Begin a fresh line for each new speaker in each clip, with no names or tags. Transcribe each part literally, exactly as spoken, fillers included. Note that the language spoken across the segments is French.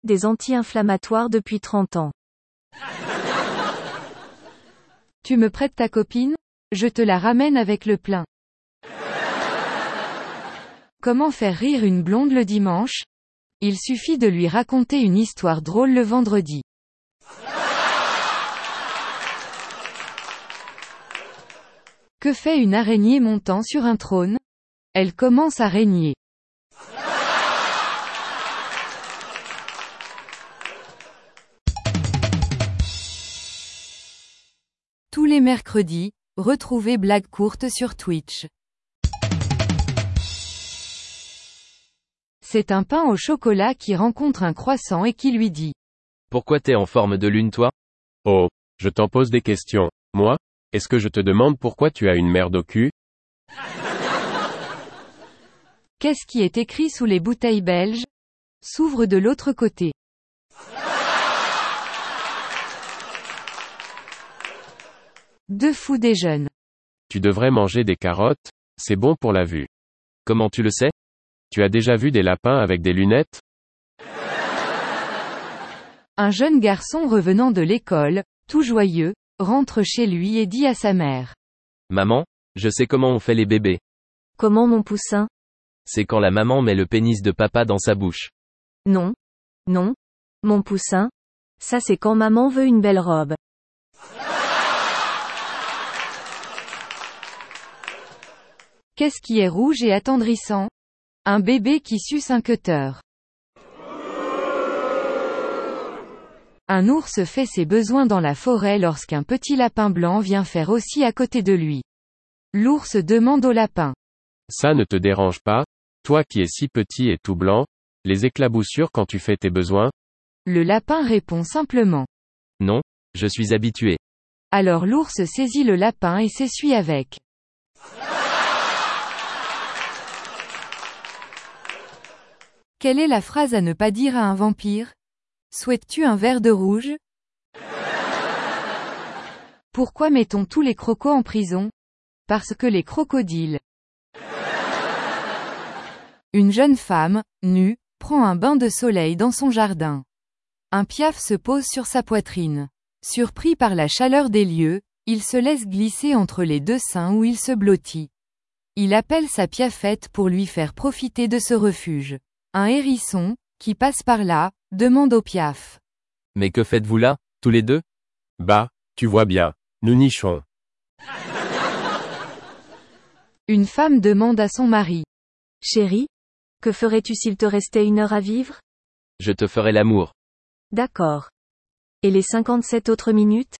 Des anti-inflammatoires depuis trente ans.
Tu me prêtes ta copine? Je te la ramène avec le plein. Comment faire rire une blonde le dimanche? Il suffit de lui raconter une histoire drôle le vendredi. Que fait une araignée montant sur un trône? Elle commence à régner. Tous les mercredis, retrouvez Blague courte sur Twitch. C'est un pain au chocolat qui rencontre un croissant et qui lui dit:
Pourquoi t'es en forme de lune toi?
Oh, je t'en pose des questions. Moi? Est-ce que je te demande pourquoi tu as une merde au cul?
Qu'est-ce qui est écrit sous les bouteilles belges? S'ouvre de l'autre côté. Deux fous déjeunent.
Tu devrais manger des carottes, c'est bon pour la vue.
Comment tu le sais?
Tu as déjà vu des lapins avec des lunettes?
Un jeune garçon revenant de l'école, tout joyeux, rentre chez lui et dit à sa mère:
Maman, je sais comment on fait les bébés.
Comment mon poussin?
C'est quand la maman met le pénis de papa dans sa bouche.
Non. Non. Mon poussin. Ça c'est quand maman veut une belle robe.
Qu'est-ce qui est rouge et attendrissant? Un bébé qui suce un cutter. Un ours fait ses besoins dans la forêt lorsqu'un petit lapin blanc vient faire aussi à côté de lui. L'ours demande au lapin:
Ça ne te dérange pas, toi qui es si petit et tout blanc, les éclaboussures quand tu fais tes besoins?
Le lapin répond simplement:
Non, je suis habitué.
Alors l'ours saisit le lapin et s'essuie avec. Quelle est la phrase à ne pas dire à un vampire? Souhaites-tu un verre de rouge? Pourquoi mettons tous les crocos en prison? Parce que les crocodiles. Une jeune femme, nue, prend un bain de soleil dans son jardin. Un piaf se pose sur sa poitrine. Surpris par la chaleur des lieux, il se laisse glisser entre les deux seins où il se blottit. Il appelle sa piafette pour lui faire profiter de ce refuge. Un hérisson, qui passe par là, demande au piaf:
Mais que faites-vous là, tous les deux?
Bah, tu vois bien, nous nichons.
Une femme demande à son mari:
Chérie? Que ferais-tu s'il te restait une heure à vivre?
Je te ferai l'amour.
D'accord. Et les cinquante-sept autres minutes?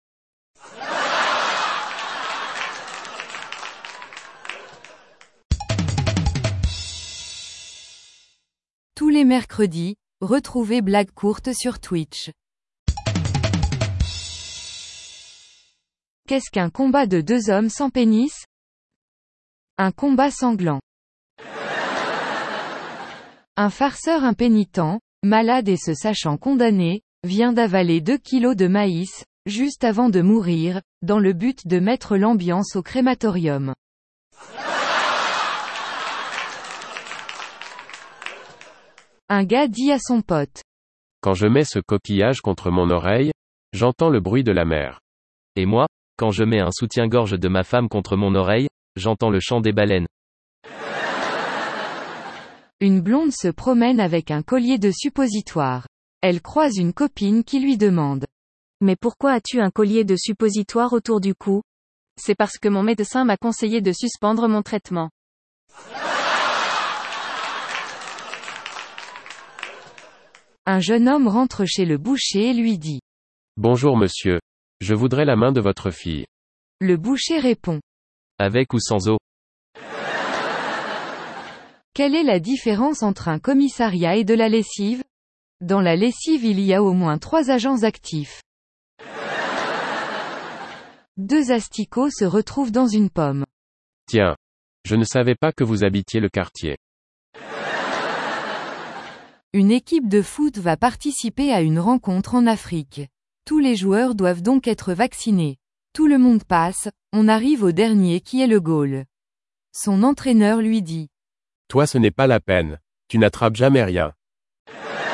Tous les mercredis, retrouvez Blague courte sur Twitch. Qu'est-ce qu'un combat de deux hommes sans pénis? Un combat sanglant. Un farceur impénitent, malade et se sachant condamné, vient d'avaler deux kilos de maïs, juste avant de mourir, dans le but de mettre l'ambiance au crématorium. Un gars dit à son pote:
Quand je mets ce coquillage contre mon oreille, j'entends le bruit de la mer.
Et moi, quand je mets un soutien-gorge de ma femme contre mon oreille, j'entends le chant des baleines.
Une blonde se promène avec un collier de suppositoire. Elle croise une copine qui lui demande:
Mais pourquoi as-tu un collier de suppositoire autour du cou? C'est parce que mon médecin m'a conseillé de suspendre mon traitement.
Un jeune homme rentre chez le boucher et lui dit:
Bonjour monsieur. Je voudrais la main de votre fille.
Le boucher répond:
Avec ou sans eau?
Quelle est la différence entre un commissariat et de la lessive? Dans la lessive il y a au moins trois agents actifs. Deux asticots se retrouvent dans une pomme.
Tiens. Je ne savais pas que vous habitiez le quartier.
Une équipe de foot va participer à une rencontre en Afrique. Tous les joueurs doivent donc être vaccinés. Tout le monde passe, on arrive au dernier qui est le goal. Son entraîneur lui dit:
Toi ce n'est pas la peine. Tu n'attrapes jamais rien.